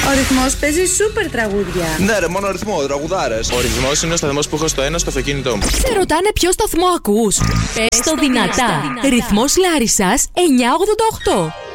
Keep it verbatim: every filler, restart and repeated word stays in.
Ο ρυθμός παίζει σούπερ τραγούδια. Ναι, ρε, μόνο ρυθμό, τραγουδάρες. Ο ρυθμός είναι ο σταθμός που έχω στο ένα στο αυτοκίνητό μου. Σε ρωτάνε ποιο σταθμό ακούς. Πες το δυνατά. Ρυθμός Λάρισσας εννιακόσια ογδόντα οκτώ.